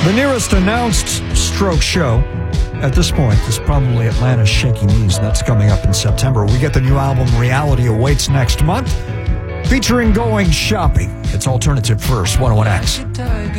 The nearest announced Stroke show at this point is probably Atlanta's Shaky Knees. That's coming up in September. We get the new album Reality Awaits next month, featuring Going Shopping. It's Alternative First, 101X.